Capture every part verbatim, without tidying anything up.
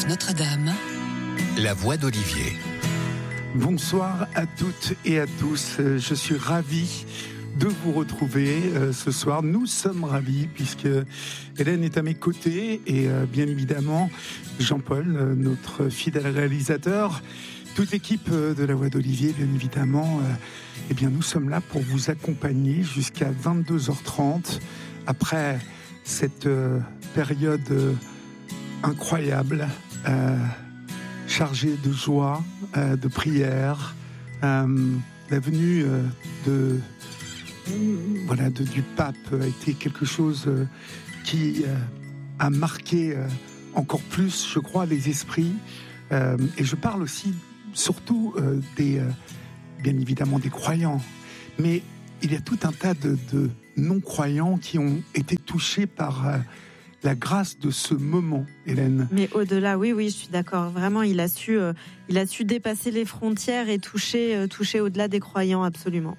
Notre-Dame, la voix d'Olivier. Bonsoir à toutes et à tous. Je suis ravi de vous retrouver euh, ce soir. Nous sommes ravis puisque Hélène est à mes côtés et euh, bien évidemment Jean-Paul, euh, notre fidèle réalisateur, toute l'équipe euh, de la voix d'Olivier, bien évidemment. Euh, eh bien, nous sommes là pour vous accompagner jusqu'à vingt-deux heures trente après cette euh, période euh, incroyable, euh, chargée de joie, euh, de prière. Euh, la venue euh, de Voilà, de, du pape a été quelque chose euh, qui euh, a marqué euh, encore plus, je crois, les esprits. Euh, et je parle aussi, surtout, euh, des, euh, bien évidemment, des croyants. Mais il y a tout un tas de, de non-croyants qui ont été touchés par euh, la grâce de ce moment, Hélène. Mais au-delà, oui, oui, je suis d'accord. Vraiment, il a su, euh, il a su dépasser les frontières et toucher, euh, toucher au-delà des croyants, absolument.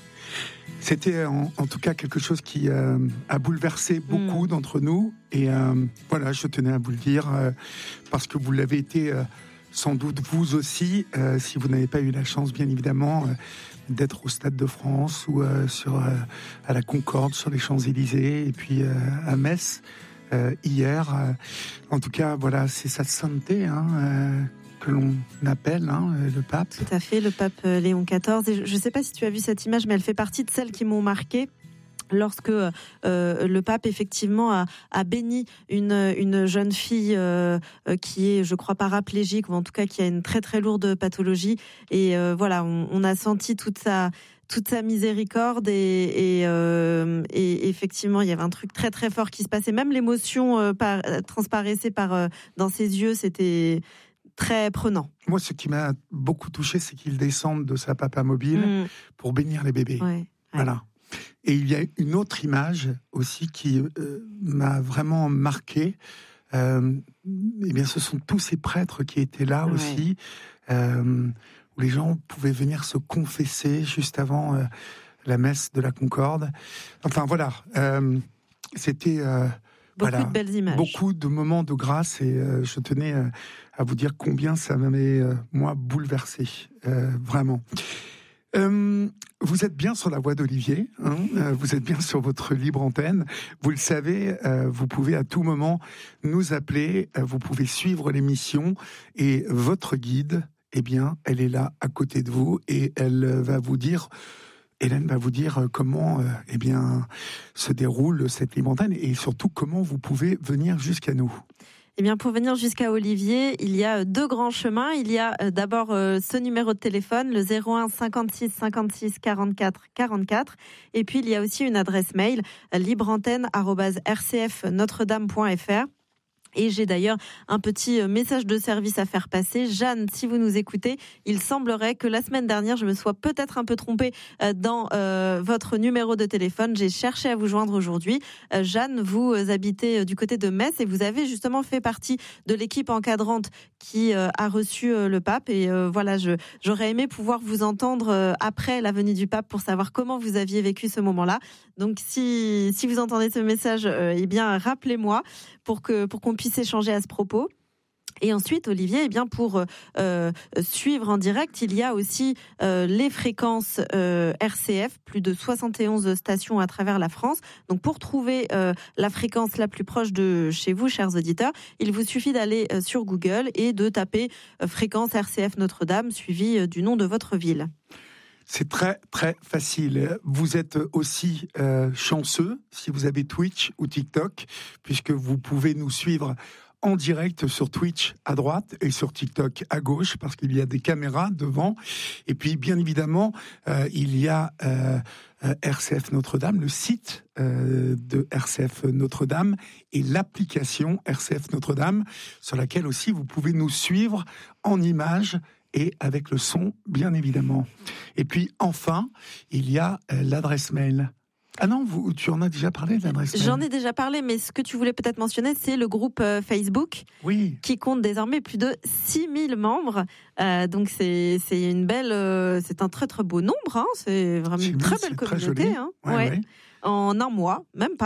C'était en, en tout cas quelque chose qui euh, a bouleversé beaucoup mmh. d'entre nous. Et euh, voilà, je tenais à vous le dire, euh, parce que vous l'avez été euh, sans doute vous aussi, euh, si vous n'avez pas eu la chance, bien évidemment, euh, d'être au Stade de France ou euh, sur, euh, à la Concorde, sur les Champs-Élysées, et puis euh, à Metz, euh, hier. Euh, en tout cas, voilà, c'est sa sainteté, hein, euh, que l'on appelle hein, le pape. Tout à fait, le pape Léon quatorze. Et je ne sais pas si tu as vu cette image, mais elle fait partie de celles qui m'ont marquée. Lorsque euh, le pape effectivement a, a béni une, une jeune fille euh, qui est, je crois, paraplégique, ou en tout cas qui a une très très lourde pathologie. Et euh, voilà, on, on a senti toute sa toute sa miséricorde et, et, euh, et effectivement il y avait un truc très très fort qui se passait. Même l'émotion euh, par, transparaissait par euh, dans ses yeux. C'était très prenant. Moi, ce qui m'a beaucoup touché, c'est qu'il descende de sa papa mobile mmh. pour bénir les bébés. Ouais, ouais. Voilà. Et il y a une autre image aussi qui euh, m'a vraiment marqué. Euh, eh bien, ce sont tous ces prêtres qui étaient là ouais. aussi, euh, où les gens pouvaient venir se confesser juste avant euh, la messe de la Concorde. Enfin, voilà. Euh, c'était... Euh, Beaucoup voilà, de belles images. Beaucoup de moments de grâce et euh, je tenais euh, à vous dire combien ça m'avait, euh, moi, bouleversé. Euh, vraiment. Euh, vous êtes bien sur la voie d'Olivier, hein, euh, vous êtes bien sur votre libre antenne. Vous le savez, euh, vous pouvez à tout moment nous appeler, euh, vous pouvez suivre l'émission et votre guide, eh bien, elle est là à côté de vous et elle va vous dire... Hélène va vous dire comment euh, eh bien, se déroule cette libre antenne et surtout comment vous pouvez venir jusqu'à nous. Eh bien, pour venir jusqu'à Olivier, il y a deux grands chemins. Il y a d'abord euh, ce numéro de téléphone, le zéro un cinquante-six cinquante-six quarante-quatre quarante-quatre. Et puis, il y a aussi une adresse mail, libreantenne arobase r c f notre dame point f r. Et j'ai d'ailleurs un petit message de service à faire passer. Jeanne, si vous nous écoutez, il semblerait que la semaine dernière, je me sois peut-être un peu trompée dans euh, votre numéro de téléphone. J'ai cherché à vous joindre aujourd'hui. Euh, Jeanne, vous habitez du côté de Metz et vous avez justement fait partie de l'équipe encadrante qui euh, a reçu euh, le pape. Et euh, voilà, je, j'aurais aimé pouvoir vous entendre euh, après la venue du pape pour savoir comment vous aviez vécu ce moment-là. Donc, si, si vous entendez ce message, euh, eh bien, rappelez-moi pour que pour qu'on puisse échanger à ce propos. Et ensuite, Olivier, eh bien pour euh, suivre en direct, il y a aussi euh, les fréquences euh, R C F, plus de soixante et onze stations à travers la France. Donc, pour trouver euh, la fréquence la plus proche de chez vous, chers auditeurs, il vous suffit d'aller euh, sur Google et de taper euh, fréquence R C F Notre-Dame, suivi euh, du nom de votre ville. C'est très, très facile. Vous êtes aussi euh, chanceux si vous avez Twitch ou TikTok, puisque vous pouvez nous suivre en direct sur Twitch à droite et sur TikTok à gauche, parce qu'il y a des caméras devant. Et puis, bien évidemment, euh, il y a euh, R C F Notre-Dame, le site euh, de R C F Notre-Dame et l'application R C F Notre-Dame, sur laquelle aussi vous pouvez nous suivre en images et avec le son, bien évidemment. Et puis, enfin, il y a euh, l'adresse mail. Ah non, vous, tu en as déjà parlé de l'adresse mail. J'en ai déjà parlé, mais ce que tu voulais peut-être mentionner, c'est le groupe euh, Facebook, oui, qui compte désormais plus de six mille membres. Euh, donc c'est c'est une belle, euh, c'est un très très beau nombre. Hein. C'est vraiment une très belle communauté. Hein. Ouais, ouais. Ouais. En un mois, même pas.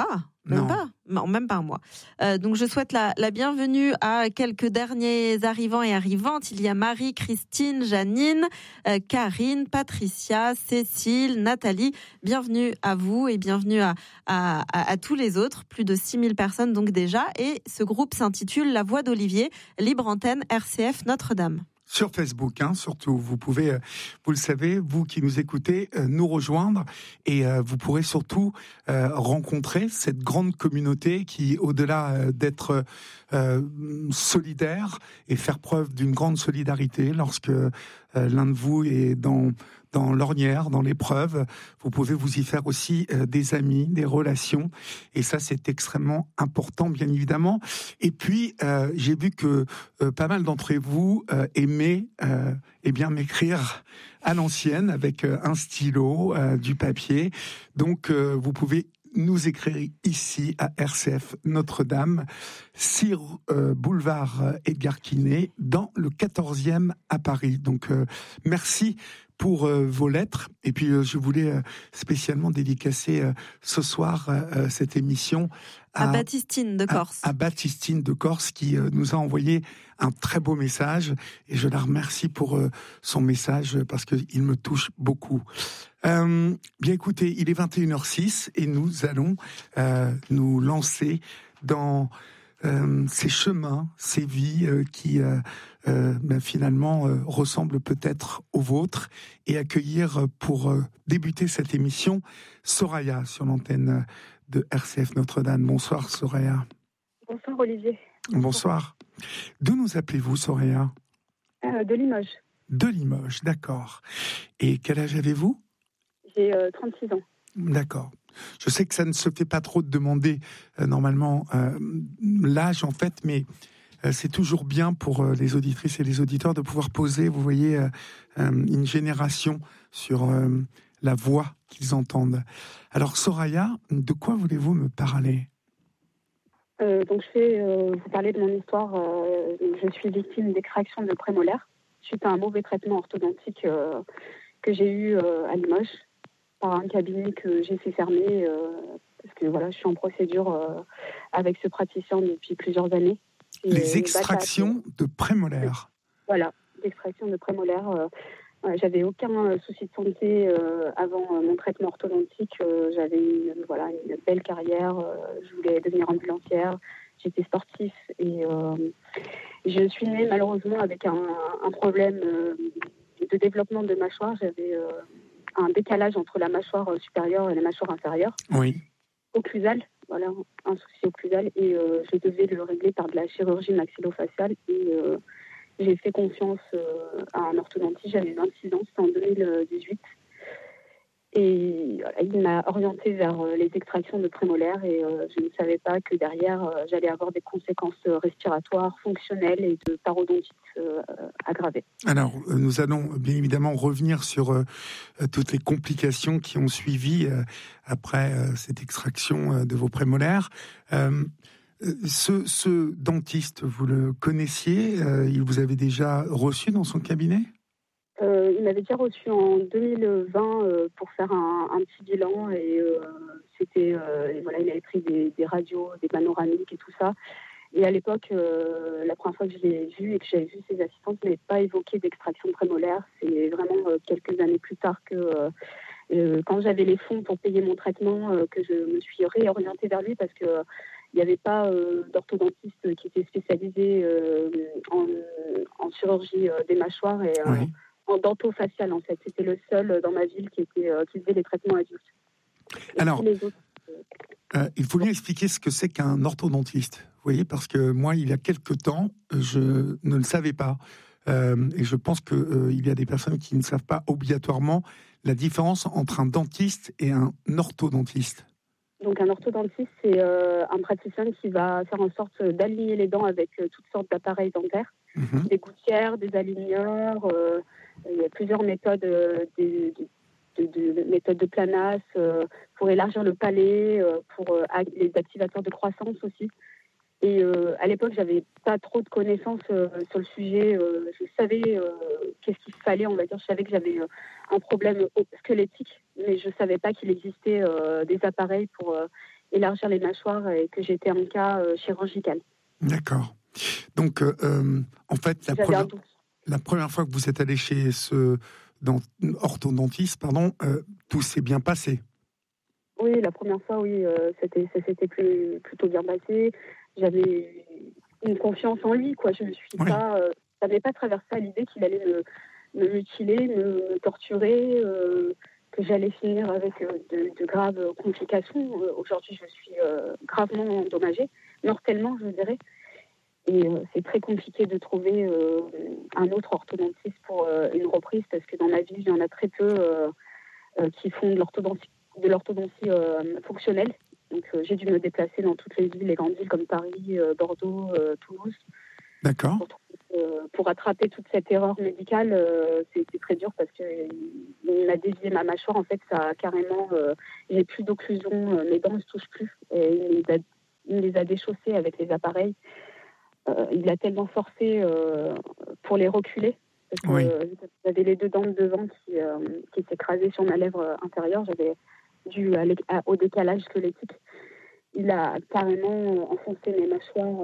Même Non. pas, non, même pas un mois. Euh, donc je souhaite la, la bienvenue à quelques derniers arrivants et arrivantes. Il y a Marie, Christine, Janine, euh, Karine, Patricia, Cécile, Nathalie. Bienvenue à vous et bienvenue à, à, à, à tous les autres. Plus de six mille personnes donc déjà. Et ce groupe s'intitule La Voix d'Olivier, libre antenne R C F Notre-Dame. Sur Facebook, hein, surtout. Vous pouvez, euh, vous le savez, vous qui nous écoutez, euh, nous rejoindre et euh, vous pourrez surtout euh, rencontrer cette grande communauté qui, au-delà euh, d'être euh, solidaire et faire preuve d'une grande solidarité lorsque euh, l'un de vous est dans dans l'ornière, dans l'épreuve, vous pouvez vous y faire aussi euh, des amis, des relations, et ça c'est extrêmement important, bien évidemment. Et puis euh, j'ai vu que euh, pas mal d'entre vous euh, aimaient euh, eh bien m'écrire à l'ancienne avec euh, un stylo, euh, du papier. Donc euh, vous pouvez nous écrire ici à R C F Notre-Dame, six euh, boulevard Edgar Quinet, dans le quatorzième à Paris. Donc euh, merci pour euh, vos lettres. Et puis euh, je voulais euh, spécialement dédicacer euh, ce soir euh, cette émission à, à Baptistine de Corse. À, à Baptistine de Corse qui euh, nous a envoyé un très beau message et je la remercie pour euh, son message parce qu'il me touche beaucoup. Euh, bien écoutez, il est vingt et une heures six et nous allons euh, nous lancer dans euh, ces chemins, ces vies euh, qui euh, euh, ben finalement euh, ressemblent peut-être aux vôtres et accueillir pour euh, débuter cette émission Soraya sur l'antenne de R C F Notre-Dame. Bonsoir Soraya. Bonsoir Olivier. Bonsoir. D'où nous appelez-vous Soraya? euh, De Limoges. De Limoges, d'accord. Et quel âge avez-vous? J'ai euh, trente-six ans. D'accord. Je sais que ça ne se fait pas trop de demander euh, normalement euh, l'âge en fait, mais euh, c'est toujours bien pour euh, les auditrices et les auditeurs de pouvoir poser, vous voyez, euh, euh, une génération sur euh, la voix qu'ils entendent. Alors Soraya, de quoi voulez-vous me parler? euh, Donc je vais euh, vous parler de mon histoire. Euh, je suis victime d'extraction de prémolaires suite à un mauvais traitement orthodontique euh, que j'ai eu euh, à Limoges par un cabinet que j'ai fait fermer euh, parce que voilà, je suis en procédure euh, avec ce praticien depuis plusieurs années. Et les extractions de prémolaires. Voilà, l'extraction de prémolaires. Euh, euh, j'avais aucun euh, souci de santé euh, avant euh, mon traitement orthodontique. Euh, j'avais une, voilà, une belle carrière. Euh, je voulais devenir ambulancière. J'étais sportif et euh, je suis née malheureusement avec un, un problème euh, de développement de mâchoire. J'avais euh, un décalage entre la mâchoire supérieure et la mâchoire inférieure. Oui. Occlusal, voilà, un souci occlusal. Et euh, je devais le régler par de la chirurgie maxillofaciale. Et euh, j'ai fait confiance euh, à un orthodontiste. J'avais vingt-six ans, c'était en deux mille dix-huit. Et voilà, il m'a orientée vers euh, les extractions de prémolaires. Et euh, je ne savais pas que derrière, euh, j'allais avoir des conséquences euh, respiratoires, fonctionnelles et de parodontite euh, aggravée. Alors, euh, nous allons bien évidemment revenir sur euh, toutes les complications qui ont suivi euh, après euh, cette extraction euh, de vos prémolaires. Euh, ce, ce dentiste, vous le connaissiez? euh, Il vous avait déjà reçu dans son cabinet? Euh, il m'avait déjà reçu en deux mille vingt euh, pour faire un, un petit bilan et euh, c'était euh, et voilà, il avait pris des, des radios, des panoramiques et tout ça. Et à l'époque, euh, la première fois que je l'ai vu et que j'avais vu ses assistantes, il n'avait pas évoqué d'extraction prémolaire. C'est vraiment euh, quelques années plus tard que euh, euh, quand j'avais les fonds pour payer mon traitement euh, que je me suis réorientée vers lui parce que euh, il n'y avait pas euh, d'orthodontiste qui était spécialisé euh, en, en chirurgie euh, des mâchoires et euh, oui. en dentofacial en fait. C'était le seul dans ma ville qui, était, euh, qui faisait les traitements adultes. Et Alors, les autres, euh, il faut bien expliquer ce que c'est qu'un orthodontiste. Vous voyez, parce que moi, il y a quelque temps, je ne le savais pas. Euh, et je pense qu'il euh, y a des personnes qui ne savent pas obligatoirement la différence entre un dentiste et un orthodontiste. Donc un orthodontiste, c'est euh, un praticien qui va faire en sorte d'aligner les dents avec euh, toutes sortes d'appareils dentaires, Mmh. des gouttières, des aligneurs. Euh, il y a plusieurs méthodes, euh, des, de, de, de méthodes de Planas euh, pour élargir le palais, euh, pour euh, les activateurs de croissance aussi. Et euh, à l'époque, j'avais pas trop de connaissances euh, sur le sujet. Euh, je savais euh, qu'est-ce qu'il fallait, on va dire. Je savais que j'avais euh, un problème squelettique, mais je savais pas qu'il existait euh, des appareils pour euh, élargir les mâchoires et que j'étais en cas euh, chirurgical. D'accord. Donc, euh, en fait, la première, la première fois que vous êtes allé chez ce dent, orthodontiste, pardon, euh, tout s'est bien passé. Oui, la première fois, oui, euh, c'était, ça s'était plus, plutôt bien passé. J'avais une confiance en lui, quoi. Je me suis oui. pas, euh, ça m'avait pas traversé à l'idée qu'il allait me, me mutiler, me, me torturer, euh, que j'allais finir avec euh, de, de graves complications. Euh, aujourd'hui, je suis euh, gravement endommagée, mortellement, je dirais. Et euh, c'est très compliqué de trouver euh, un autre orthodontiste pour euh, une reprise, parce que dans ma ville, il y en a très peu euh, euh, qui font de l'orthodontie, de l'orthodontie euh, fonctionnelle. Donc euh, j'ai dû me déplacer dans toutes les villes, les grandes villes comme Paris, euh, Bordeaux, euh, Toulouse. D'accord. Pour, euh, pour rattraper toute cette erreur médicale, euh, c'est, c'est très dur parce qu'il m'a dévié ma mâchoire. En fait, ça a carrément, euh, j'ai plus d'occlusion, euh, mes dents ne se touchent plus. Et il, les a, il les a déchaussées avec les appareils. Euh, il a tellement forcé euh, pour les reculer. Parce que oui. euh, j'avais les deux dents de devant qui, euh, qui s'écrasaient sur ma lèvre inférieure. J'avais dû à, à, au décalage squelettique. Il a carrément enfoncé mes mâchoires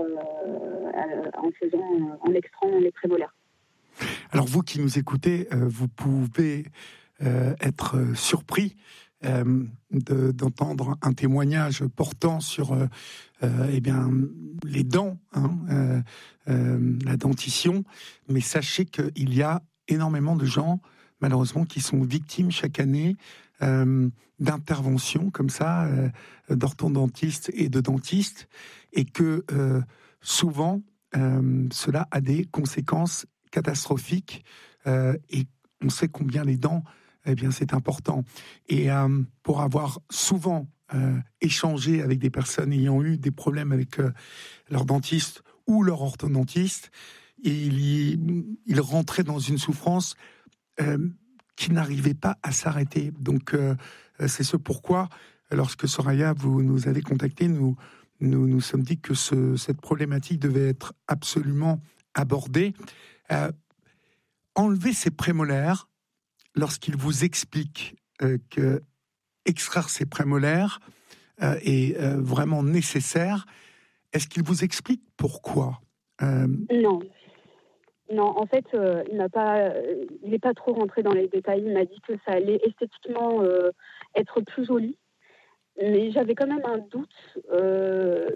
euh, en faisant, en extrayant les prémolaires. Alors vous qui nous écoutez, euh, vous pouvez euh, être surpris euh, de, d'entendre un témoignage portant sur euh, euh, eh bien, les dents, hein, euh, euh, la dentition, mais sachez qu'il y a énormément de gens, malheureusement, qui sont victimes chaque année euh, d'interventions comme ça, euh, d'orthodontistes et de dentistes, et que euh, souvent, euh, cela a des conséquences catastrophiques, euh, et on sait combien les dents, eh bien, c'est important. Et euh, pour avoir souvent euh, échangé avec des personnes ayant eu des problèmes avec euh, leur dentiste ou leur orthodontiste, il, y, il rentrait dans une souffrance euh, qui n'arrivait pas à s'arrêter. Donc, euh, c'est ce pourquoi, lorsque Soraya, vous nous avez contacté, nous nous nous sommes dit que ce, cette problématique devait être absolument abordée. Euh, enlever ces prémolaires, lorsqu'il vous explique euh, que extraire ces prémolaires euh, est euh, vraiment nécessaire, est-ce qu'il vous explique pourquoi euh... Non. Non, en fait, euh, il n'a pas, euh, il n'est pas trop rentré dans les détails. Il m'a dit que ça allait esthétiquement euh, être plus joli. Mais j'avais quand même un doute. Euh,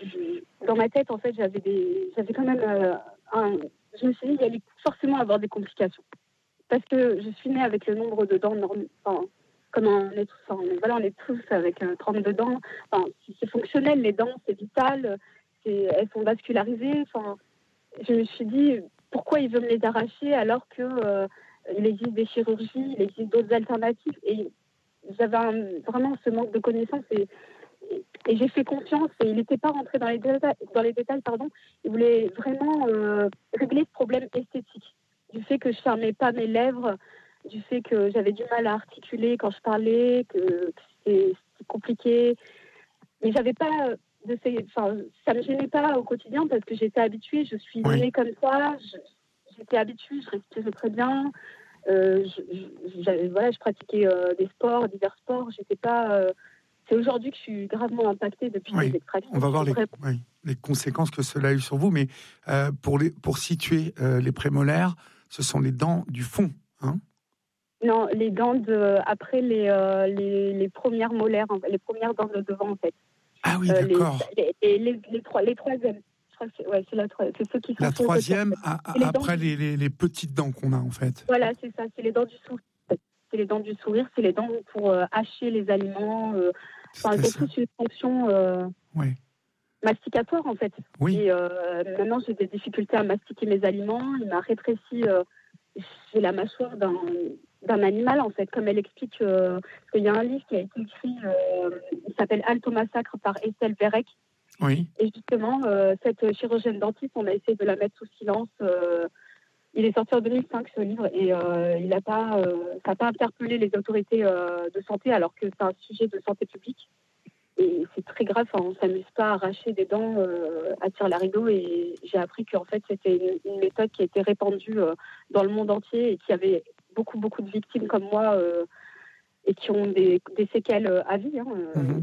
je, dans ma tête, en fait, j'avais des, j'avais quand même euh, un. Je me suis dit qu'il allait forcément avoir des complications. Parce que je suis née avec le nombre de dents normal, enfin, comme un être, enfin, voilà, on est tous avec euh, trente-deux dents. Enfin, c'est fonctionnel, les dents, c'est vital, c'est, elles sont vascularisées. Enfin, je me suis dit, pourquoi il veut me les arracher alors que euh, il existe des chirurgies, il existe d'autres alternatives. Et j'avais un, vraiment ce manque de connaissances et, et, et j'ai fait confiance et il n'était pas rentré dans les détails, dans les détails, pardon. Il voulait vraiment euh, régler ce problème esthétique. Du fait que je fermais pas mes lèvres, du fait que j'avais du mal à articuler quand je parlais, que, que c'était, c'était compliqué. Mais j'avais pas de ces, enfin, ça me gênait pas au quotidien parce que j'étais habituée, je suis oui. née comme ça, je, j'étais habituée, je respirais très bien. Euh, je, je, voilà, je pratiquais euh, des sports, divers sports. J'étais pas. Euh... C'est aujourd'hui que je suis gravement impactée depuis oui. les extractions. On va voir les, oui, les conséquences que cela a eu sur vous, mais euh, pour les, pour situer euh, les prémolaires, ce sont les dents du fond, hein? Non, les dents de après les euh, les, les premières molaires, les premières dents de devant en fait. Ah oui, euh, d'accord. Les les, les, les, trois, les troisièmes. Je crois que c'est, ouais, c'est, la, c'est ceux qui sont la troisième, côté, en fait. à, les après dents... les, les, les petites dents qu'on a en fait. Voilà, c'est ça, c'est les dents du sourire. C'est les dents du sourire, c'est les dents pour euh, hacher les aliments. Euh, enfin, elles ont tous une fonction euh, oui. masticatoire en fait. Oui. Et euh, maintenant, j'ai des difficultés à mastiquer mes aliments. Il m'a rétréci. Euh, j'ai la mâchoire d'un, d'un animal en fait, comme elle explique. Euh, parce qu'il y a un livre qui a été écrit, euh, il s'appelle Halte au massacre par Estelle Verrec. Oui. Et justement, euh, cette chirurgienne dentiste, on a essayé de la mettre sous silence. Euh, il est sorti en deux mille cinq, ce livre, et euh, il a pas, euh, ça n'a pas interpellé les autorités euh, de santé, alors que c'est un sujet de santé publique. Et c'est très grave, enfin, on ne s'amuse pas à arracher des dents euh, à tire-larigot. Et j'ai appris qu'en fait, c'était une, une méthode qui a été répandue euh, dans le monde entier et qui avait beaucoup, beaucoup de victimes comme moi euh, et qui ont des, des séquelles à vie. Hein, euh. Mmh.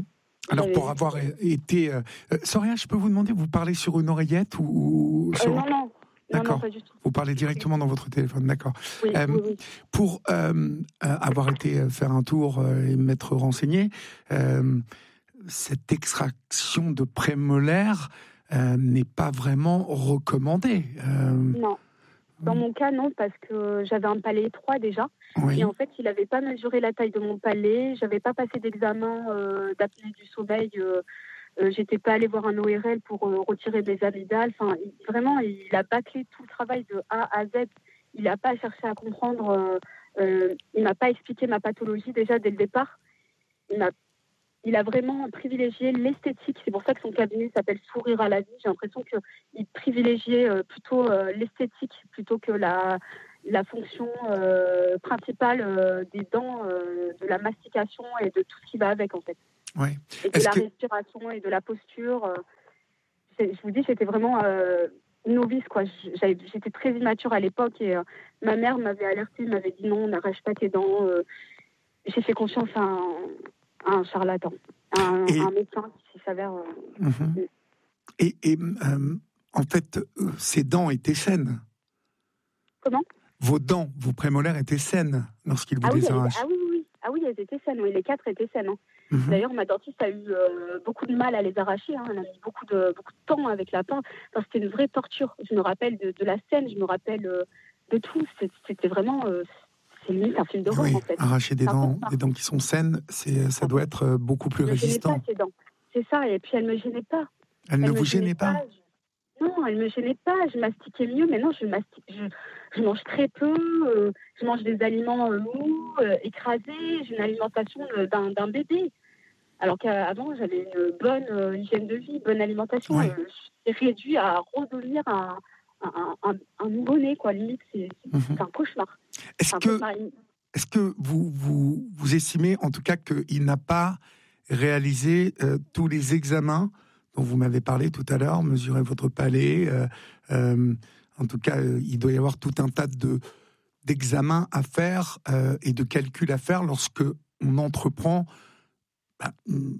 Alors, pour avoir été... Euh, Soria, je peux vous demander, vous parlez sur une oreillette ou, ou sur... euh, Non, non. D'accord. Non, non, pas du tout. Vous parlez directement dans votre téléphone, d'accord. Oui, Euh, oui, oui. Pour euh, euh, avoir été faire un tour euh, et m'être renseigné, euh, cette extraction de prémolaire euh, n'est pas vraiment recommandée. Euh, Non. Dans mon cas, non, parce que j'avais un palais étroit déjà. oui. Et en fait, il n'avait pas mesuré la taille de mon palais. J'avais pas passé d'examen euh, d'apnée du sommeil. Euh, euh, j'étais pas allée voir un O R L pour euh, retirer mes amygdales. Enfin, il, vraiment, il a bâclé tout le travail de A à Z. Il n'a pas cherché à comprendre. Euh, euh, il m'a pas expliqué ma pathologie déjà dès le départ. Il m'a Il a vraiment privilégié l'esthétique. C'est pour ça que son cabinet s'appelle Sourire à la vie. J'ai l'impression qu'il privilégiait euh, plutôt euh, l'esthétique plutôt que la, la fonction euh, principale euh, des dents, euh, de la mastication et de tout ce qui va avec, en fait. Ouais. Et de Est-ce la que... respiration et de la posture. Euh, je vous dis, j'étais vraiment euh, novice, quoi. J'avais, j'étais très immature à l'époque et euh, ma mère m'avait alertée, m'avait dit non, n'arrache pas tes dents. Euh, j'ai fait confiance à un, à un charlatan. Un, et... un médecin qui s'avère. Euh... Mm-hmm. Et, et euh, en fait, euh, ces dents étaient saines. Comment ? Vos dents, vos prémolaires étaient saines lorsqu'il vous ah oui, les arrache. Ah oui, oui, oui. Ah oui, elles étaient saines. Oui, les quatre étaient saines. Hein. Mm-hmm. D'ailleurs, ma dentiste a eu euh, beaucoup de mal à les arracher. Hein. Elle a mis beaucoup de, beaucoup de temps avec la pince. Enfin, c'était une vraie torture. Je me rappelle de, de la scène, je me rappelle euh, de tout. C'était vraiment. Euh, c'est limite un film d'horreur, oui, en fait. Arracher des dents, des dents qui sont saines, c'est, ça doit être beaucoup plus elle résistant. Elle ne me gênait pas, ces dents. C'est ça. Et puis, elle ne me gênait pas. Elle, elle ne vous gênait pas, pas je... Non, elle ne me gênait pas. Je mastiquais mieux. Mais non, je, mastique... je... je mange très peu. Euh... Je mange des aliments euh, mous, euh, écrasés. J'ai une alimentation d'un, d'un bébé. Alors qu'avant, j'avais une bonne euh, hygiène de vie, bonne alimentation. Oui. Euh, je suis réduit à redevenir un, un, un, un nouveau-né, quoi. Limite, c'est, c'est, mm-hmm. c'est un cauchemar. Est-ce un que, cauchemar. est-ce que vous, vous, vous estimez, en tout cas, qu'il n'a pas réalisé euh, tous les examens dont vous m'avez parlé tout à l'heure, mesurer votre palais euh, euh, en tout cas, euh, il doit y avoir tout un tas de, d'examens à faire euh, et de calculs à faire lorsque on entreprend bah,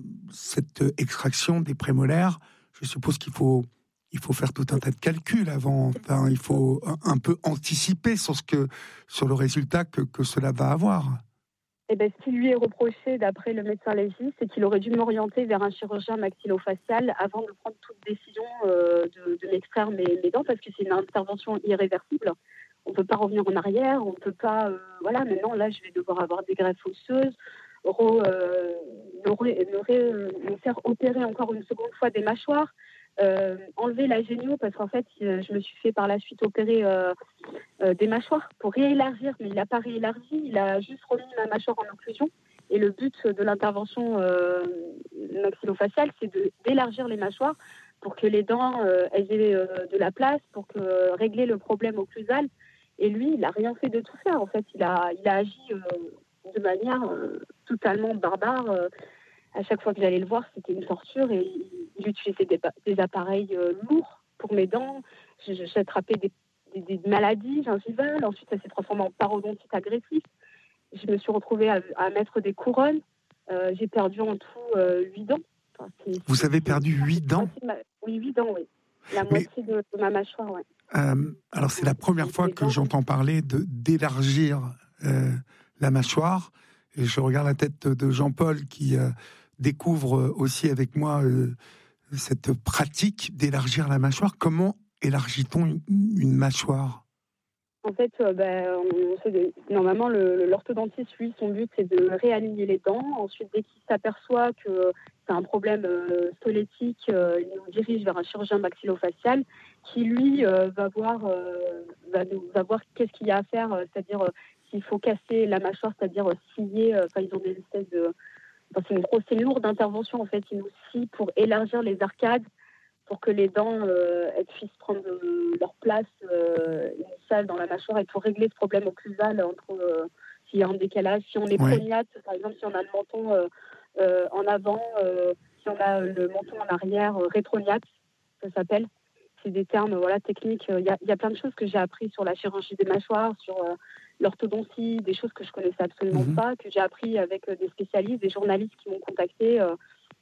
cette extraction des prémolaires. Je suppose qu'il faut, il faut faire tout un tas de calculs avant. Enfin, il faut un, un peu anticiper sur, ce que, sur le résultat que, que cela va avoir. Eh ben, ce qui lui est reproché, d'après le médecin légiste, c'est qu'il aurait dû m'orienter vers un chirurgien maxillofacial avant de prendre toute décision euh, de, de m'extraire mes, mes dents, parce que c'est une intervention irréversible. On ne peut pas revenir en arrière, on ne peut pas... Euh, voilà, maintenant, là, je vais devoir avoir des greffes osseuses, re, euh, me, ré, me, ré, me faire opérer encore une seconde fois des mâchoires, euh, enlever la génio, parce qu'en fait, je me suis fait par la suite opérer euh, euh, des mâchoires pour réélargir, mais il n'a pas réélargi, il a juste remis ma mâchoire en occlusion. Et le but de l'intervention euh, maxillofaciale, c'est de, d'élargir les mâchoires pour que les dents euh, elles aient euh, de la place, pour que, euh, régler le problème occlusal. Et lui, il n'a rien fait de tout ça. En fait, il a, il a agi euh, de manière euh, totalement barbare. Euh, à chaque fois que j'allais le voir, c'était une torture. Et il utilisait des, des appareils euh, lourds pour mes dents. J'attrapais des, des, des maladies gingivales. Ensuite, ça s'est transformé en parodontite agressive. Je me suis retrouvée à, à mettre des couronnes. Euh, j'ai perdu en tout euh, huit dents. Enfin, c'est, Vous c'est, avez perdu huit dents ? ma... Oui, huit dents, oui. La Mais... moitié de, de ma mâchoire, oui. Euh, alors, c'est la première fois que j'entends parler de, d'élargir euh, la mâchoire. Et je regarde la tête de Jean-Paul qui euh, découvre aussi avec moi euh, cette pratique d'élargir la mâchoire. Comment élargit-on une, une mâchoire ? En fait, euh, ben, on, des... normalement, le, l'orthodontiste, lui, son but, c'est de réaligner les dents. Ensuite, dès qu'il s'aperçoit que c'est un problème euh, squelettique, euh, il nous dirige vers un chirurgien maxillofacial qui, lui, euh, va voir, euh, va, va voir qu'est-ce qu'il y a à faire, euh, c'est-à-dire euh, s'il faut casser la mâchoire, c'est-à-dire euh, scier. Enfin, euh, ils ont des espèces de... Enfin, c'est une grosse, c'est une lourde intervention, en fait. Ils nous scient pour élargir les arcades, pour que les dents euh, elles puissent prendre euh, leur place euh, initiale dans la mâchoire et pour régler ce problème occlusal entre euh, s'il y a un décalage, si on est ouais. prognate, par exemple, si on a le menton euh, euh, en avant, euh, si on a le menton en arrière, euh, rétrognate, ça s'appelle. C'est des termes voilà, techniques. Il y a, il y a plein de choses que j'ai appris sur la chirurgie des mâchoires, sur euh, l'orthodontie, des choses que je connaissais absolument mm-hmm. pas, que j'ai appris avec euh, des spécialistes, des journalistes qui m'ont contacté. Euh,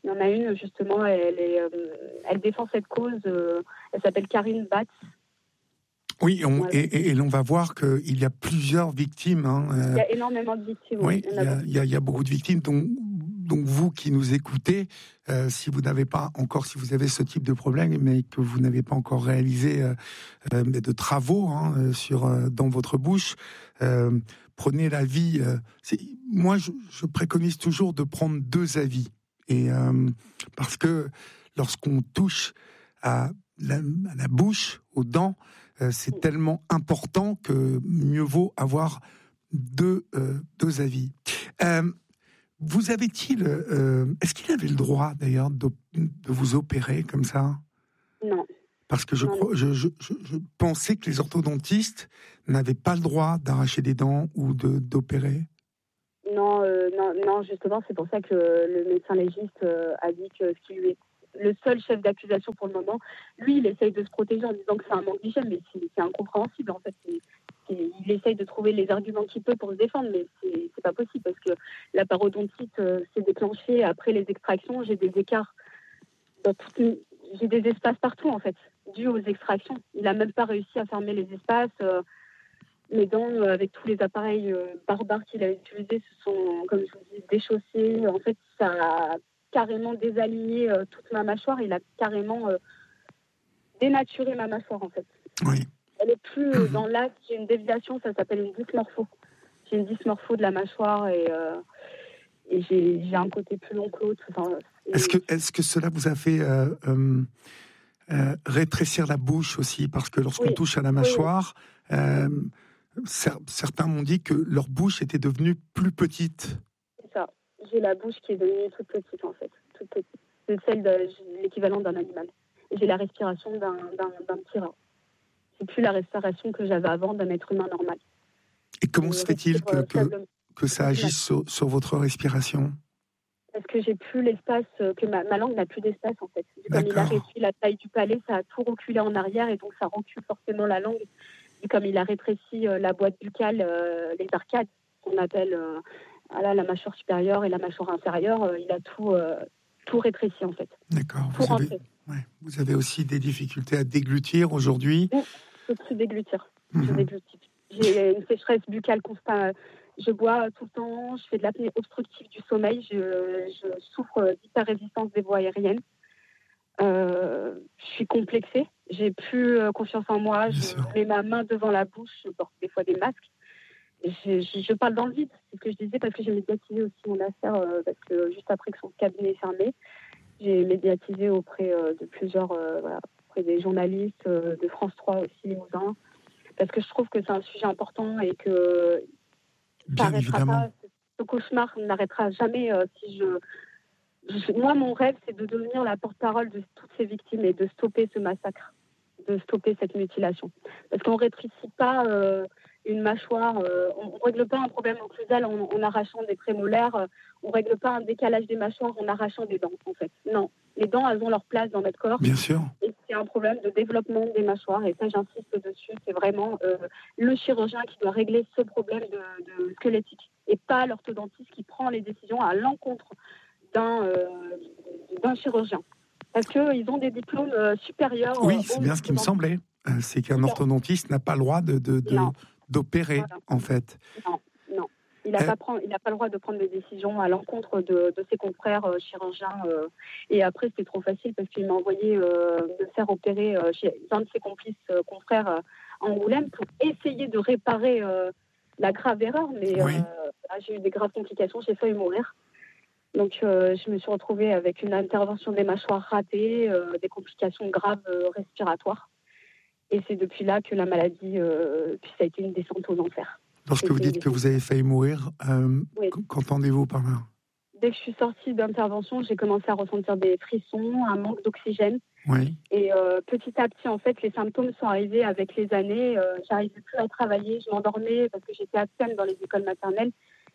Il y en a une, justement, elle, est, euh, elle défend cette cause. Euh, elle s'appelle Karine Batz. Oui, on, voilà. et, et, et l'on va voir qu'il y a plusieurs victimes. Hein, euh, il y a énormément de victimes. Oui, il y, a, il, y a, il y a beaucoup de victimes. Donc, donc vous qui nous écoutez, euh, si vous n'avez pas encore, si vous avez ce type de problème, mais que vous n'avez pas encore réalisé euh, euh, de travaux hein, sur euh, dans votre bouche, euh, prenez l'avis. Euh, c'est, moi, je, je préconise toujours de prendre deux avis, et euh, parce que lorsqu'on touche à la, à la bouche, aux dents, euh, c'est tellement important que mieux vaut avoir deux, euh, deux avis. Euh, vous avez-il, euh, est-ce qu'il avait le droit d'ailleurs de, de vous opérer comme ça ? Non. Parce que je, non. je, je, je, je pensais que les orthodontistes n'avaient pas le droit d'arracher des dents ou de, d'opérer. Non, euh, non, non, justement, c'est pour ça que le médecin légiste euh, a dit que ce qui lui est le seul chef d'accusation pour le moment, lui, il essaye de se protéger en disant que c'est un manque d'hygiène, mais c'est, c'est incompréhensible en fait. C'est, c'est, il essaye de trouver les arguments qu'il peut pour se défendre, mais c'est, c'est pas possible parce que la parodontite euh, s'est déclenchée après les extractions. J'ai des écarts, dans toute une... j'ai des espaces partout en fait, dû aux extractions. Il a même pas réussi à fermer les espaces. Euh, mes dents, euh, avec tous les appareils euh, barbares qu'il a utilisés, se sont, comme je vous dis, déchaussés. En fait, ça a carrément désaligné euh, toute ma mâchoire. Il a carrément euh, dénaturé ma mâchoire, en fait. Oui. Elle est plus euh, dans l'axe. J'ai une déviation, ça s'appelle une dysmorpho. J'ai une dysmorpho de la mâchoire et, euh, et j'ai, j'ai un côté plus long que l'autre. Enfin, est-ce que, est-ce que cela vous a fait euh, euh, euh, rétrécir la bouche aussi ? Parce que lorsqu'on oui. touche à la mâchoire, oui. euh, cer- certains m'ont dit que leur bouche était devenue plus petite. C'est ça. J'ai la bouche qui est devenue toute petite, en fait. Toute petite. C'est celle de l'équivalent d'un animal. Et j'ai la respiration d'un, d'un, d'un petit rat. C'est plus la respiration que j'avais avant d'un être humain normal. Et comment Et se fait-il que, que, que ça agisse sur, sur votre respiration ? Parce que j'ai plus l'espace, que ma, ma langue n'a plus d'espace, en fait. Comme D'accord. Il a réduit la taille du palais, ça a tout reculé en arrière, et donc ça recule forcément la langue. Et comme il a rétréci euh, la boîte buccale, euh, les arcades, qu'on appelle euh, voilà, la mâchoire supérieure et la mâchoire inférieure, euh, il a tout, euh, tout rétréci, en fait. D'accord. Vous avez, ouais, vous avez aussi des difficultés à déglutir aujourd'hui ? Oui, je peux plus déglutir. Mm-hmm. Je déglutis. J'ai une sécheresse buccale constante. Je bois tout le temps, je fais de l'apnée obstructive du sommeil, je, je souffre d'hyperrésistance des voies aériennes. Euh, je suis complexée, j'ai plus confiance en moi, Bien je sûr. mets ma main devant la bouche, je porte des fois des masques. Je, je, je parle dans le vide, c'est ce que je disais, parce que j'ai médiatisé aussi mon affaire, euh, parce que juste après que son cabinet est fermé, j'ai médiatisé auprès euh, de plusieurs, euh, voilà, auprès des journalistes euh, de France trois aussi, Limousin, parce que je trouve que c'est un sujet important et que Bien ça évidemment. Pas, ce cauchemar n'arrêtera jamais euh, si je, je... Moi, mon rêve, c'est de devenir la porte-parole de toutes ces victimes et de stopper ce massacre, de stopper cette mutilation. Parce qu'on ne rétrécit pas euh, une mâchoire, euh, on ne règle pas un problème occlusal en, en arrachant des prémolaires, euh, on ne règle pas un décalage des mâchoires en arrachant des dents, en fait. Non, les dents, elles ont leur place dans notre corps. Bien sûr. Et c'est un problème de développement des mâchoires, et ça, j'insiste dessus, c'est vraiment euh, le chirurgien qui doit régler ce problème de, de squelettique, et pas l'orthodontiste qui prend les décisions à l'encontre d'un, euh, d'un chirurgien. Parce qu'ils ont des diplômes euh, supérieurs. Oui, c'est bien ce qui me semblait. Euh, c'est qu'un orthodontiste n'a pas le droit de, de, de, d'opérer, voilà. en fait. Non, non. Il n'a euh... pas, pas le droit de prendre des décisions à l'encontre de, de ses confrères euh, chirurgiens. Euh, et après, c'était trop facile parce qu'il m'a envoyé euh, me faire opérer euh, chez un de ses complices euh, confrères euh, en Angoulême pour essayer de réparer euh, la grave erreur. Mais oui. euh, j'ai eu des graves complications, j'ai failli mourir. Donc, euh, je me suis retrouvée avec une intervention des mâchoires ratée, euh, des complications graves euh, respiratoires. Et c'est depuis là que la maladie, euh, puis ça a été une descente aux enfers. Lorsque vous dites que vous avez failli mourir, euh, oui. qu'entendez-vous par là ? Dès que je suis sortie d'intervention, j'ai commencé à ressentir des frissons, un manque d'oxygène. Oui. Et euh, petit à petit, en fait, les symptômes sont arrivés avec les années. Euh, j'arrivais plus à travailler, je m'endormais parce que j'étais absente dans les écoles maternelles.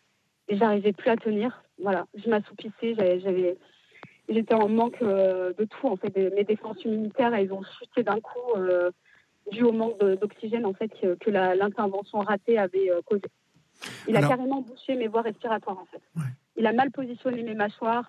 Et j'arrivais plus à tenir. Voilà, je m'assoupissais, j'avais, j'avais, j'étais en manque euh, de tout, en fait. Mes défenses immunitaires, elles ont chuté d'un coup, euh, dû au manque de, d'oxygène, en fait, que, que la, l'intervention ratée avait euh, causé. Il Alors... a carrément bouché mes voies respiratoires, en fait. Ouais. Il a mal positionné mes mâchoires.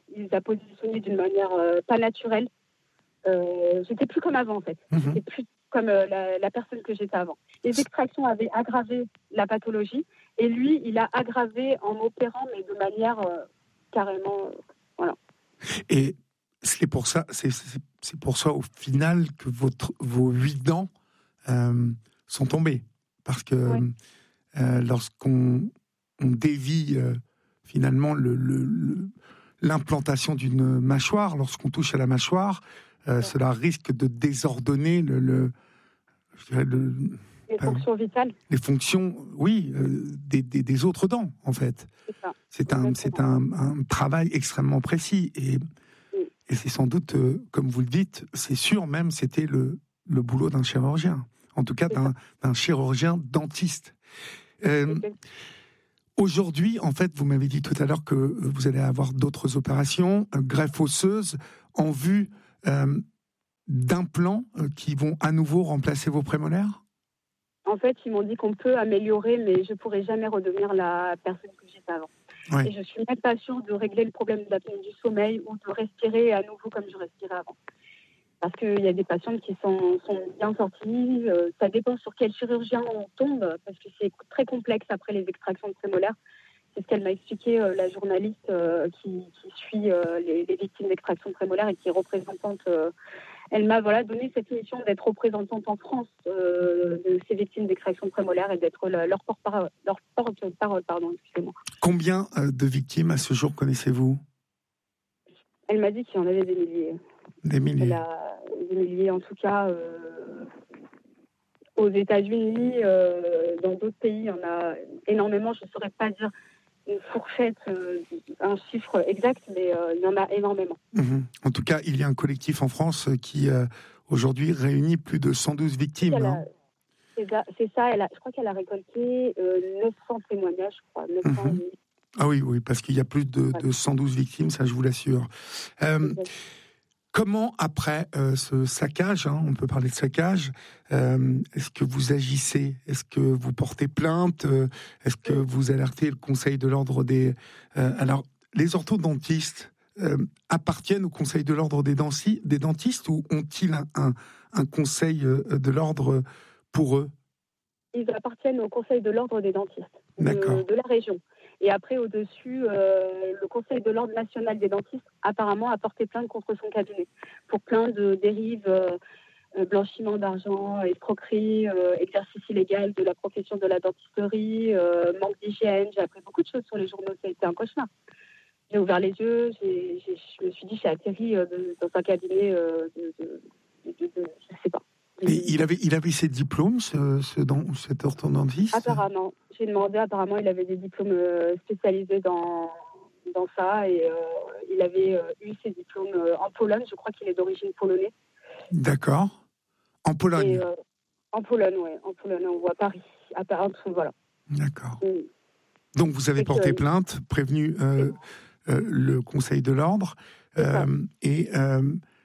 il les a positionnés d'une manière euh, pas naturelle. Euh, j'étais plus comme avant en fait. Mmh. J'étais plus comme euh, la, la personne que j'étais avant. Les extractions avaient aggravé la pathologie et lui, il a aggravé en opérant, mais de manière euh, carrément, euh, voilà. Et c'est pour ça, c'est, c'est, c'est pour ça au final que votre, vos huit dents euh, sont tombées, parce que ouais. euh, lorsqu'on on dévie euh, finalement le, le, le, l'implantation d'une mâchoire, lorsqu'on touche à la mâchoire, euh, ouais. cela risque de désordonner le, le, je dirais le les euh, fonctions vitales. Les fonctions, oui, euh, des, des, des autres dents, en fait. C'est ça. C'est un, c'est un, un travail extrêmement précis. Et, oui. et c'est sans doute, euh, comme vous le dites, c'est sûr même, c'était le, le boulot d'un chirurgien. En tout cas, d'un, d'un chirurgien dentiste. Euh, aujourd'hui, en fait, vous m'avez dit tout à l'heure que vous allez avoir d'autres opérations, euh, greffe osseuse, en vue euh, d'implants euh, qui vont à nouveau remplacer vos prémolaires ? En fait, ils m'ont dit qu'on peut améliorer, mais je ne pourrai jamais redevenir la personne que j'étais avant. Ouais. Et je ne suis même pas sûre de régler le problème de l'apnée du sommeil ou de respirer à nouveau comme je respirais avant. Parce qu'il y a des patientes qui sont, sont bien sorties. Euh, ça dépend sur quel chirurgien on tombe, parce que c'est très complexe après les extractions de prémolaires. C'est ce qu'elle m'a expliqué, euh, la journaliste euh, qui, qui suit euh, les, les victimes d'extraction prémolaire et qui est représentante... Euh, Elle m'a voilà, donné cette mission d'être représentante en France euh, de ces victimes d'extraction prémolaire et d'être la, leur porte-parole. Leur porte-parole pardon, excusez-moi. Combien de victimes à ce jour connaissez-vous ? Elle m'a dit qu'il y en avait des milliers. Des milliers. Elle a, des milliers, en tout cas, euh, aux États-Unis, euh, dans d'autres pays, il y en a énormément. Je ne saurais pas dire une fourchette, euh, un chiffre exact, mais euh, il y en a énormément. Mmh. En tout cas, il y a un collectif en France qui, euh, aujourd'hui, réunit plus de cent douze victimes. A, hein. c'est, ça, c'est ça, elle a, je crois qu'elle a récolté euh, neuf cents témoignages, je crois. neuf cents mmh. Ah oui, oui, parce qu'il y a plus de, ouais. de cent douze victimes, ça je vous l'assure. Euh, comment, après euh, ce saccage, hein, on peut parler de saccage, euh, est-ce que vous agissez ? Est-ce que vous portez plainte ? Est-ce que vous alertez le Conseil de l'Ordre des... Euh, alors, les orthodontistes euh, appartiennent au Conseil de l'Ordre des, densi- des dentistes ou ont-ils un, un, un Conseil de l'Ordre pour eux ? Ils appartiennent au Conseil de l'Ordre des dentistes de, de la région. Et après, au-dessus, euh, le Conseil de l'Ordre national des dentistes, apparemment, a porté plainte contre son cabinet pour plein de dérives, euh, blanchiment d'argent, escroquerie, euh, exercice illégal de la profession de la dentisterie, euh, manque d'hygiène. J'ai appris beaucoup de choses sur les journaux. Ça a été un cauchemar. J'ai ouvert les yeux, j'ai, j'ai, je me suis dit, j'ai atterri euh, de, dans un cabinet euh, de, de, de, de, de... Je ne sais pas. Et il avait, il avait ses diplômes, ce, ce, cet orthodontiste ? Apparemment. J'ai demandé, apparemment, il avait des diplômes euh, spécialisés dans, dans ça. Et euh, il avait euh, eu ses diplômes euh, en Pologne. Je crois qu'il est d'origine polonaise. D'accord. En Pologne et, euh, En Pologne, oui. En Pologne, on voit Paris. À Paris, voilà. D'accord. Et, Donc, vous avez porté que, plainte, prévenu euh, euh, le Conseil de l'Ordre. Euh, et... Euh,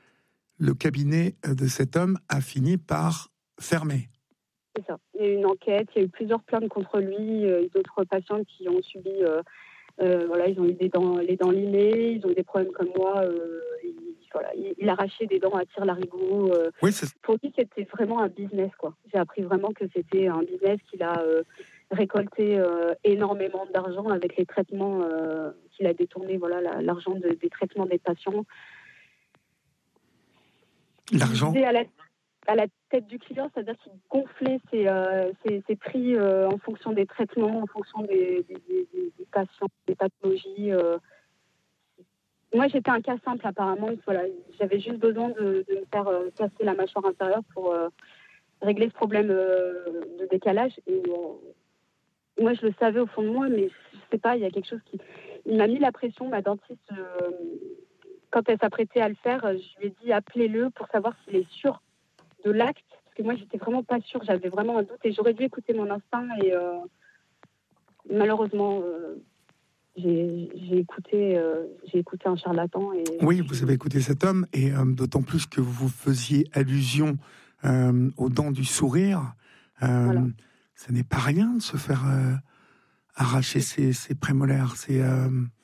le cabinet de cet homme a fini par fermer. C'est ça. Il y a eu une enquête, il y a eu plusieurs plaintes contre lui, euh, d'autres patients qui ont subi, euh, euh, voilà, ils ont eu des dents, les dents limées, ils ont eu des problèmes comme moi. Euh, il, voilà, il, il arrachait des dents à tire-larigot. Euh, oui, c'est... Pour lui, c'était vraiment un business, quoi. J'ai appris vraiment que c'était un business qu'il a euh, récolté euh, énormément d'argent avec les traitements euh, qu'il a détourné, voilà, la, l'argent de, des traitements des patients. L'argent à la, à la tête du client, c'est-à-dire qu'il gonflait ses, euh, ses, ses prix euh, en fonction des traitements, en fonction des, des, des, des patients, des pathologies. Euh. Moi, j'étais un cas simple apparemment. Voilà, j'avais juste besoin de, de me faire euh, casser la mâchoire inférieure pour euh, régler ce problème euh, de décalage. Et euh, moi, je le savais au fond de moi, mais je sais pas, il y a quelque chose qui... Il m'a mis la pression, ma dentiste... Euh, Quand elle s'apprêtait à le faire, je lui ai dit appelez-le pour savoir s'il est sûr de l'acte. Parce que moi, j'étais vraiment pas sûre. J'avais vraiment un doute et j'aurais dû écouter mon instinct. Et euh, malheureusement, euh, j'ai, j'ai, écouté, euh, j'ai écouté un charlatan. Et oui, vous avez écouté cet homme. Et euh, d'autant plus que vous faisiez allusion euh, aux dents du sourire. Euh, voilà. Ce n'est pas rien de se faire euh, arracher ses, ses prémolaires. C'est... Euh,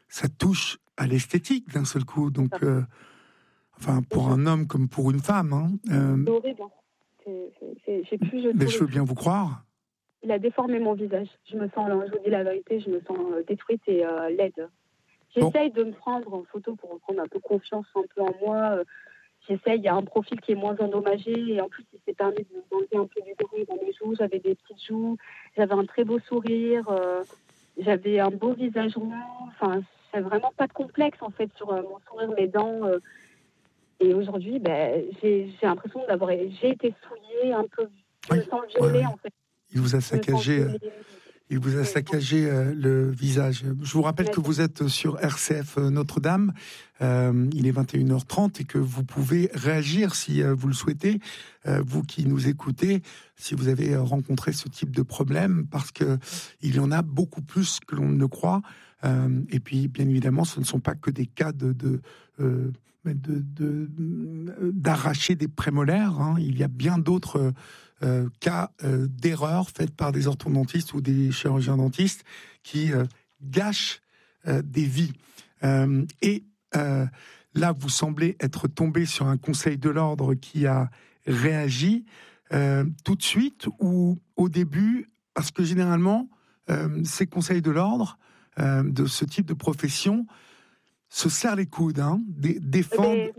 ça touche à l'esthétique d'un seul coup. Donc, euh, enfin, pour un homme comme pour une femme. Hein, euh, c'est horrible. C'est, c'est, c'est, j'ai plus, je mais je veux bien vous croire. Il a déformé mon visage. Je me sens, je vous dis la vérité, je me sens détruite et euh, laide. J'essaye bon. de me prendre en photo pour reprendre un peu confiance un peu en moi. J'essaye, il y a un profil qui est moins endommagé. Et en plus, il s'est permis de d'enlever un peu du gris dans mes joues. J'avais des petites joues. J'avais un très beau sourire. Euh, j'avais un beau visage rond. Enfin, c'est vraiment pas de complexe, en fait, sur euh, mon sourire, mes dents. Euh, et aujourd'hui, ben, j'ai, j'ai l'impression d'avoir... J'ai été souillée un peu. Je oui. me sens violée, ouais, ouais. en fait. Il vous a saccagé... Il vous a saccagé euh, le visage. Je vous rappelle que vous êtes sur R C F Notre-Dame. Euh, il est vingt et une heures trente et que vous pouvez réagir si euh, vous le souhaitez, euh, vous qui nous écoutez, si vous avez rencontré ce type de problème, parce que il y en a beaucoup plus que l'on ne le croit. Euh, et puis, bien évidemment, ce ne sont pas que des cas de... de euh, De, de, d'arracher des prémolaires. Hein. Il y a bien d'autres euh, cas euh, d'erreurs faites par des orthodontistes ou des chirurgiens dentistes qui euh, gâchent euh, des vies. Euh, et euh, là, vous semblez être tombé sur un conseil de l'ordre qui a réagi euh, tout de suite ou au début, parce que généralement, euh, ces conseils de l'ordre euh, de ce type de profession se serrent les coudes, hein, dé- défendent. Mais,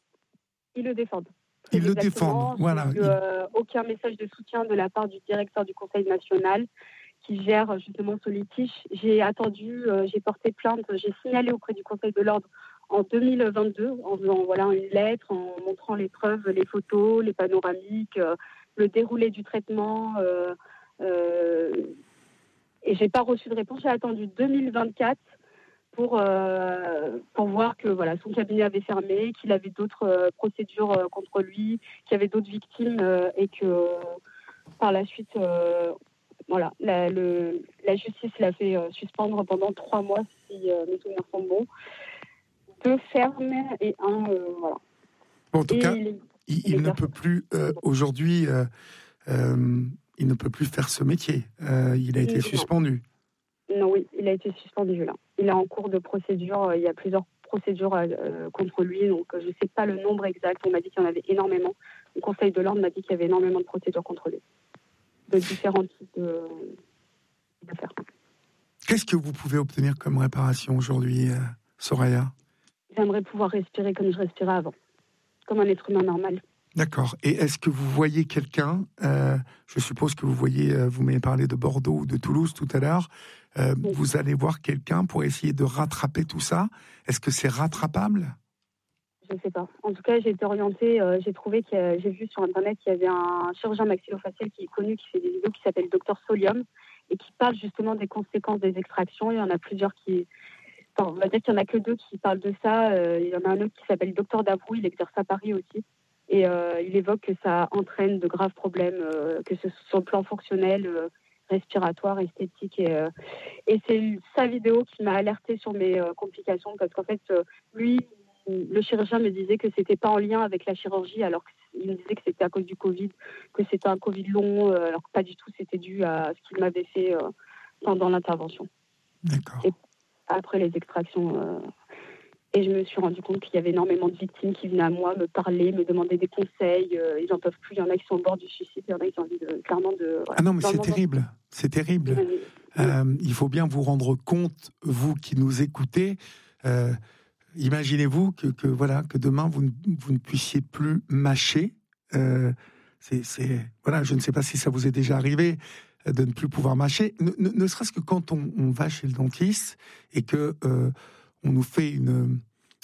ils le défendent. Ils le défendent, voilà. Donc, euh, aucun message de soutien de la part du directeur du Conseil national qui gère justement ce litige. J'ai attendu, euh, j'ai porté plainte, j'ai signalé auprès du Conseil de l'ordre en deux mille vingt-deux en faisant voilà, une lettre, en montrant les preuves, les photos, les panoramiques, euh, le déroulé du traitement. Euh, euh, et j'ai pas reçu de réponse. J'ai attendu deux mille vingt-quatre pour, euh, pour voir que voilà, son cabinet avait fermé, qu'il avait d'autres euh, procédures euh, contre lui, qu'il y avait d'autres victimes euh, et que euh, par la suite, euh, voilà, la, le, la justice l'a fait euh, suspendre pendant trois mois, si euh, mes souvenirs sont bons. Deux fermes et un, euh, voilà. Bon, en tout et cas, les, il, il ne peut plus, euh, aujourd'hui, euh, euh, il ne peut plus faire ce métier. Euh, il a été non. suspendu. Non, oui, il a été suspendu là. Il est en cours de procédure. Il y a plusieurs procédures euh, contre lui, donc je ne sais pas le nombre exact. On m'a dit qu'il y en avait énormément. Le Conseil de l'ordre m'a dit qu'il y avait énormément de procédures contre lui, de différents types de, d'affaires. Qu'est-ce que vous pouvez obtenir comme réparation aujourd'hui, euh, Soraya ? J'aimerais pouvoir respirer comme je respirais avant, comme un être humain normal. D'accord. Et est-ce que vous voyez quelqu'un, euh, je suppose que vous voyez, euh, vous m'avez parlé de Bordeaux ou de Toulouse tout à l'heure, euh, oui. Vous allez voir quelqu'un pour essayer de rattraper tout ça. Est-ce que c'est rattrapable ? Je ne sais pas. En tout cas, j'ai été orientée, euh, j'ai trouvé que j'ai vu sur Internet qu'il y avait un chirurgien maxillofacial qui est connu, qui fait des vidéos, qui s'appelle Docteur Solium, et qui parle justement des conséquences des extractions. Il y en a plusieurs qui... Enfin, on va dire qu'il n'y en a que deux qui parlent de ça. Euh, il y en a un autre qui s'appelle Docteur Davrou, il exerce à Paris aussi. Et euh, il évoque que ça entraîne de graves problèmes, euh, que ce soit sur le plan fonctionnel, euh, respiratoire, esthétique. Et, euh, et c'est sa vidéo qui m'a alertée sur mes euh, complications, parce qu'en fait, euh, lui, le chirurgien me disait que c'était pas en lien avec la chirurgie, alors qu'il me disait que c'était à cause du Covid, que c'était un Covid long, euh, alors que pas du tout, c'était dû à ce qu'il m'avait fait euh, pendant l'intervention. D'accord. Et après les extractions... Euh, Et je me suis rendu compte qu'il y avait énormément de victimes qui venaient à moi me parler, me demander des conseils. Euh, ils n'en peuvent plus. Il y en a qui sont au bord du suicide. Il y en a qui ont envie de, clairement de... Voilà, ah non, mais c'est terrible. Dans... C'est terrible. Oui. Euh, il faut bien vous rendre compte, vous qui nous écoutez, euh, imaginez-vous que, que, voilà, que demain, vous ne, vous ne puissiez plus mâcher. Euh, c'est, c'est, voilà, je ne sais pas si ça vous est déjà arrivé de ne plus pouvoir mâcher. Ne, ne, ne serait-ce que quand on, on va chez le dentiste et que... Euh, on nous fait une,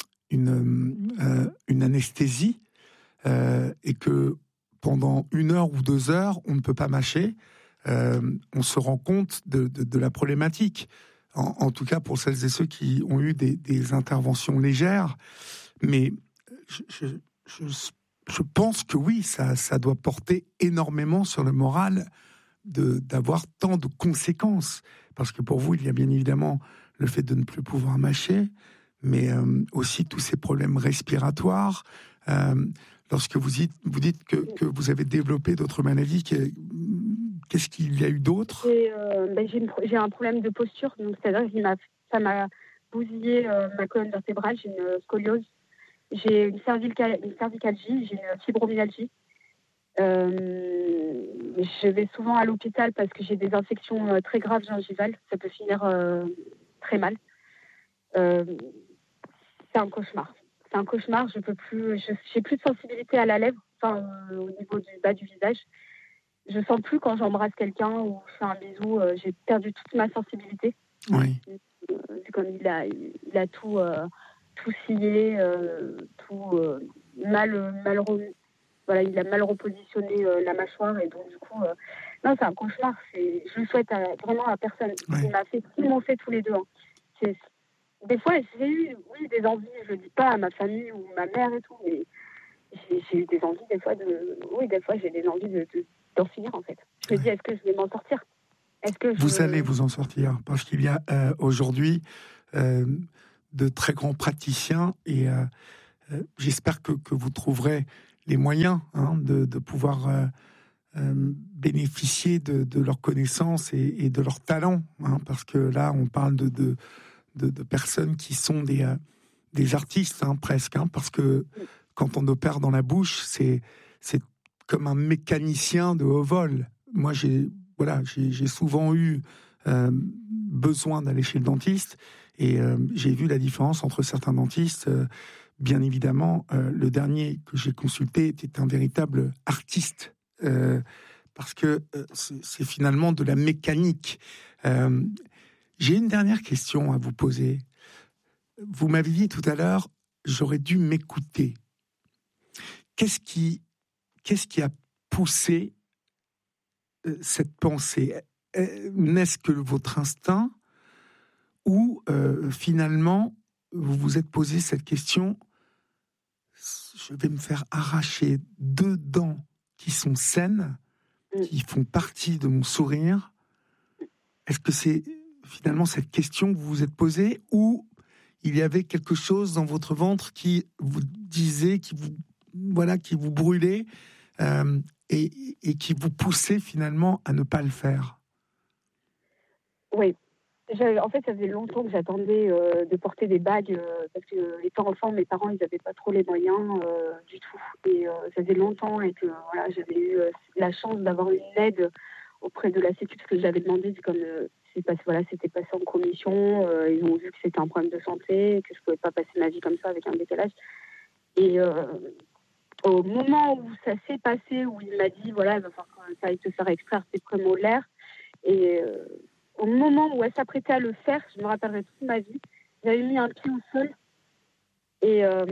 une, euh, une anesthésie euh, et que pendant une heure ou deux heures, on ne peut pas mâcher, euh, on se rend compte de, de, de la problématique. En, en tout cas, pour celles et ceux qui ont eu des, des interventions légères. Mais je, je, je, je pense que oui, ça, ça doit porter énormément sur le moral de, d'avoir tant de conséquences. Parce que pour vous, il y a bien évidemment... le fait de ne plus pouvoir mâcher, mais euh, aussi tous ces problèmes respiratoires. Euh, lorsque vous dites, vous dites que, que vous avez développé d'autres maladies, qu'est-ce qu'il y a eu d'autre ? j'ai, euh, ben j'ai, une, j'ai un problème de posture, donc c'est-à-dire que ça m'a bousillé euh, ma colonne vertébrale, j'ai une scoliose, j'ai une, cervical, une cervicalgie, j'ai une fibromyalgie. Euh, je vais souvent à l'hôpital parce que j'ai des infections euh, très graves gingivales. Ça peut finir euh, très mal. Euh, c'est un cauchemar. C'est un cauchemar. Je peux plus. Je, j'ai plus de sensibilité à la lèvre, enfin euh, au niveau du bas du visage. Je sens plus quand j'embrasse quelqu'un ou je fais un bisou. Euh, j'ai perdu toute ma sensibilité. Oui. Euh, comme il a, il a tout, euh, tout scié, euh, tout euh, mal, mal remis. Voilà, il a mal repositionné euh, la mâchoire et donc du coup, euh, non, c'est un cauchemar. C'est, je le souhaite à, vraiment à personne. Oui. Il m'a fait, ils m'ont fait tous les deux. Hein. C'est, des fois, j'ai eu, oui, des envies. Je le dis pas à ma famille ou ma mère et tout, mais j'ai, j'ai eu des envies des fois de, oui, des fois j'ai des envies de, de, d'en finir en fait. Je me Oui. dis, est-ce que je vais m'en sortir? Est-ce que je... Vous allez vous en sortir parce qu'il y a euh, aujourd'hui euh, de très grands praticiens et euh, euh, j'espère que, que vous trouverez les moyens hein, de, de pouvoir euh, euh, bénéficier de, de leurs connaissances et, et de leurs talents, hein, parce que là, on parle de, de, de, de personnes qui sont des, euh, des artistes, hein, presque, hein, parce que quand on opère dans la bouche, c'est, c'est comme un mécanicien de haut vol. Moi, j'ai, voilà, j'ai, j'ai souvent eu euh, besoin d'aller chez le dentiste et euh, j'ai vu la différence entre certains dentistes. Euh, Bien évidemment, euh, le dernier que j'ai consulté était un véritable artiste, euh, parce que euh, c'est, c'est finalement de la mécanique. Euh, j'ai une dernière question à vous poser. Vous m'avez dit tout à l'heure, j'aurais dû m'écouter. Qu'est-ce qui, qu'est-ce qui a poussé euh, cette pensée? N'est-ce que votre instinct ou euh, finalement vous vous êtes posé cette question, je vais me faire arracher deux dents qui sont saines, qui font partie de mon sourire. Est-ce que c'est finalement cette question que vous vous êtes posée ou il y avait quelque chose dans votre ventre qui vous disait, qui vous, voilà, qui vous brûlait euh, et, et qui vous poussait finalement à ne pas le faire? Oui. J'avais, en fait, ça faisait longtemps que j'attendais euh, de porter des bagues euh, parce que euh, étant enfant, mes parents, ils n'avaient pas trop les moyens euh, du tout. Et euh, ça faisait longtemps et que voilà, j'avais eu euh, la chance d'avoir une aide auprès de la Sécu parce que j'avais demandé, comme euh, c'est passé, voilà, c'était passé en commission, euh, ils ont vu que c'était un problème de santé, que je pouvais pas passer ma vie comme ça avec un décalage. Et euh, au moment où ça s'est passé, où il m'a dit voilà, il va falloir que ça aille te faire extraire tes prémolaires et euh, au moment où elle s'apprêtait à le faire, je me rappellerai toute ma vie, j'avais mis un pied au sol et euh,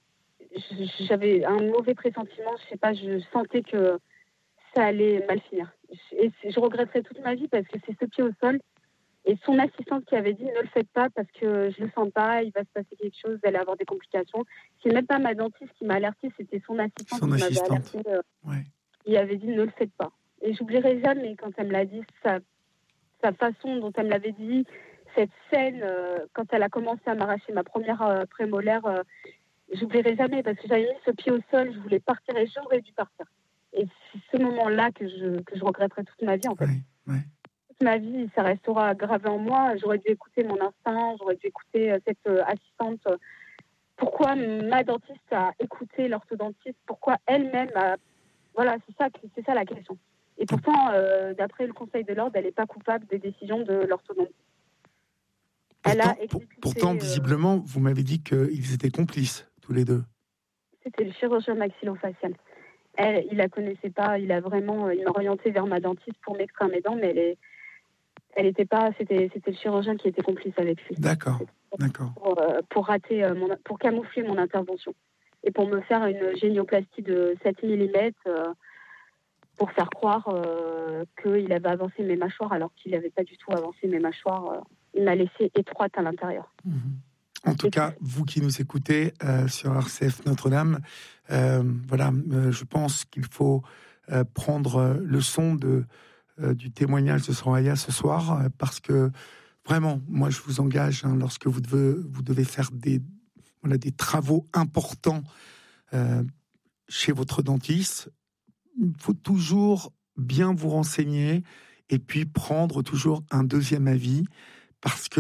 j'avais un mauvais pressentiment. Je sais pas, je sentais que ça allait mal finir. Et je regretterai toute ma vie parce que c'est ce pied au sol et son assistante qui avait dit ne le faites pas parce que je le sens pas, il va se passer quelque chose, vous allez avoir des complications. C'est même pas ma dentiste qui m'a alertée, c'était son assistante son qui assistante. m'avait alertée. Euh, ouais. Il avait dit ne le faites pas. Et j'oublierai jamais quand elle me l'a dit, ça. Sa façon dont elle me l'avait dit, cette scène, euh, quand elle a commencé à m'arracher ma première euh, prémolaire, euh, j'oublierai jamais parce que j'avais mis ce pied au sol, je voulais partir et j'aurais dû partir. Et c'est ce moment-là que je, que je regretterai toute ma vie, en fait. Ouais, ouais. Toute ma vie, ça restera gravé en moi. J'aurais dû écouter mon instinct, j'aurais dû écouter euh, cette euh, assistante. Pourquoi ma dentiste a écouté l'orthodontiste? Pourquoi elle-même a... Voilà, c'est ça, c'est ça la question. Et pourtant, euh, d'après le Conseil de l'ordre, elle n'est pas coupable des décisions de l'orthodontiste. Elle a exécuté, pourtant, visiblement, euh, vous m'avez dit qu'ils étaient complices, tous les deux. C'était le chirurgien maxillofacial. Elle, il la connaissait pas. Il a vraiment, il m'a orienté vers ma dentiste pour m'extraire mes dents, mais elle, est, elle était pas. C'était, c'était le chirurgien qui était complice avec lui. D'accord, pour, d'accord. Pour, euh, pour rater, euh, mon, pour camoufler mon intervention et pour me faire une génioplastie de sept millimètres. Euh, pour faire croire euh, qu'il avait avancé mes mâchoires alors qu'il n'avait pas du tout avancé mes mâchoires. Euh, il m'a laissé étroite à l'intérieur. Mmh. En tout Et cas, puis... vous qui nous écoutez euh, sur R C F Notre-Dame, euh, voilà, euh, je pense qu'il faut euh, prendre le son de, euh, du témoignage de Soraya ce soir, euh, parce que vraiment, moi je vous engage, hein, lorsque vous devez, vous devez faire des, voilà, des travaux importants euh, chez votre dentiste, il faut toujours bien vous renseigner et puis prendre toujours un deuxième avis parce que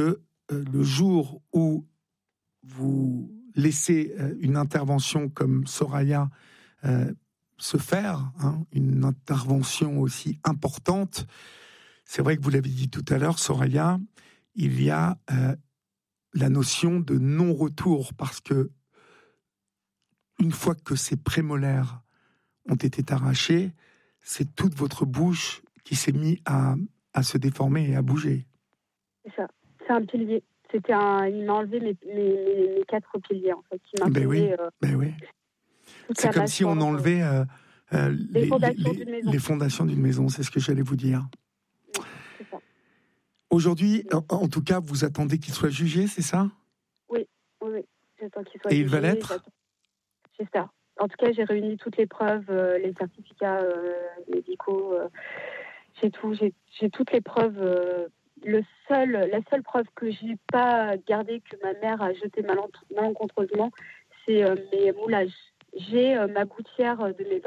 euh, le jour où vous laissez euh, une intervention comme Soraya euh, se faire, hein, une intervention aussi importante, c'est vrai que vous l'avez dit tout à l'heure, Soraya, il y a euh, la notion de non-retour, parce que une fois que ces prémolaires ont été arrachés, c'est toute votre bouche qui s'est mise à, à se déformer et à bouger. C'est ça. C'est un pilier. C'était un... Il m'a enlevé mes, mes, mes quatre piliers, en fait. Il m'a Ben oui, euh, ben oui. C'est comme si on enlevait euh, euh, les, les, fondations les, d'une maison. les fondations d'une maison, c'est ce que j'allais vous dire. C'est ça. Aujourd'hui, en, en tout cas, vous attendez qu'il soit jugé, c'est ça ? Oui, oui, oui. J'attends qu'il soit et jugé. il va l'être ? J'attends... J'espère. En tout cas, j'ai réuni toutes les preuves, euh, les certificats euh, médicaux. Euh, j'ai tout, j'ai, j'ai toutes les preuves. Euh, le seul, la seule preuve que j'ai pas gardée, que ma mère a jetée malent- malencontreusement, c'est euh, mes moulages. J'ai euh, ma gouttière de mes